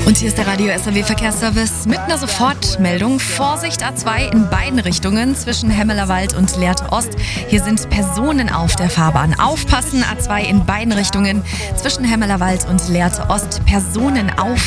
Und hier ist der Radio SAW Verkehrsservice mit einer Sofortmeldung. Vorsicht A2 in beiden Richtungen zwischen Hemmelerwald und Lehrte Ost. Hier sind Personen auf der Fahrbahn. Aufpassen, A2 in beiden Richtungen zwischen Hemmelerwald und Lehrte Ost. Personen auf